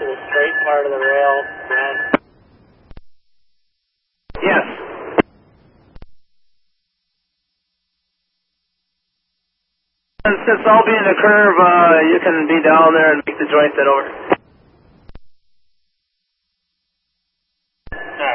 the straight part of the rail, man. Yes. Since I'll be in the curve, you can be down there and make the joint then over.